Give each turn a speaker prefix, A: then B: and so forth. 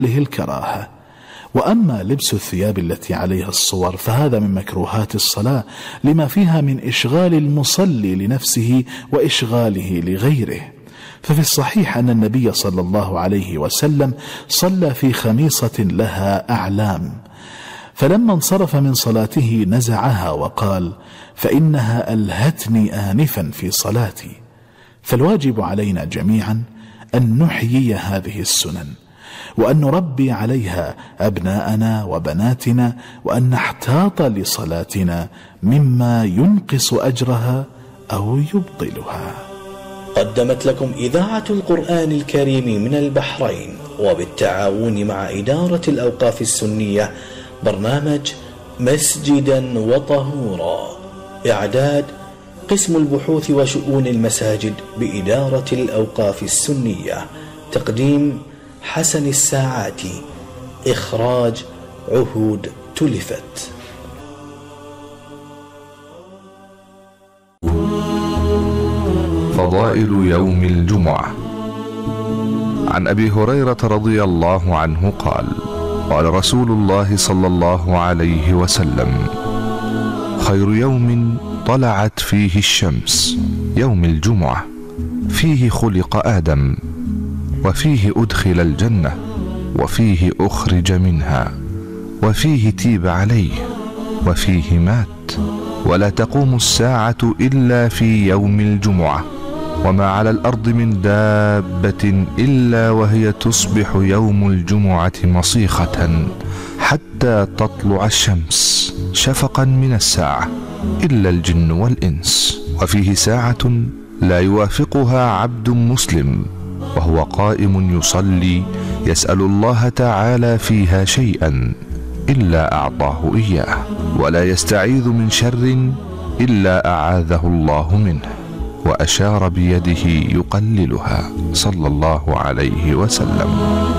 A: له الكراهة. وأما لبس الثياب التي عليها الصور فهذا من مكروهات الصلاة لما فيها من إشغال المصلي لنفسه وإشغاله لغيره. ففي الصحيح أن النبي صلى الله عليه وسلم صلى في خميصة لها أعلام، فلما انصرف من صلاته نزعها وقال: فإنها ألهتني آنفا في صلاتي. فالواجب علينا جميعا أن نحيي هذه السنن، وأن نربي عليها أبناءنا وبناتنا، وأن نحتاط لصلاتنا مما ينقص أجرها أو يبطلها.
B: قدمت لكم إذاعة القرآن الكريم من البحرين وبالتعاون مع إدارة الأوقاف السنية برنامج مسجدا وطهورا. إعداد قسم البحوث وشؤون المساجد بإدارة الأوقاف السنية. تقديم حسن الساعاتي. إخراج عهود تلفت.
C: فضائل يوم الجمعة. عن أبي هريرة رضي الله عنه قال: قال رسول الله صلى الله عليه وسلم: خير يوم طلعت فيه الشمس يوم الجمعة، فيه خلق آدم، وفيه أدخل الجنة، وفيه أخرج منها، وفيه تيب عليه، وفيه مات، ولا تقوم الساعة إلا في يوم الجمعة، وما على الأرض من دابة إلا وهي تصبح يوم الجمعة مصيخة حتى تطلع الشمس شفقا من الساعة إلا الجن والإنس، وفيه ساعة لا يوافقها عبد مسلم وهو قائم يصلي يسأل الله تعالى فيها شيئا إلا أعطاه إياه، ولا يستعيذ من شر إلا أعاذه الله منه، وأشار بيده يقللها صلى الله عليه وسلم.